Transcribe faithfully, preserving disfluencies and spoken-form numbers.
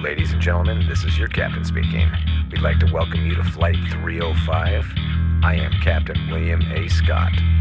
Ladies and gentlemen, this is your captain speaking. We'd like to welcome you to Flight three oh five. I am Captain William A. Scott.